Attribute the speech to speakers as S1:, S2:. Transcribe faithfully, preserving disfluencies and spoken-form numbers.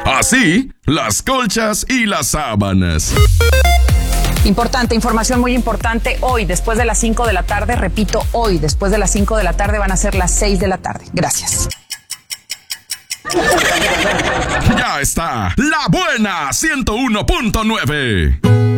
S1: Así, las colchas y las sábanas.
S2: Importante, información muy importante. Hoy, después de las cinco de la tarde, repito, hoy, después de las cinco de la tarde, van a ser las seis de la tarde. Gracias.
S1: Ya está, La Buena ciento uno punto nueve.